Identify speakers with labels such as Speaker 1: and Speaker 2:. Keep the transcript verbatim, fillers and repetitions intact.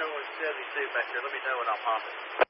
Speaker 1: one seventy-two back there. Let me know when I'll pop it.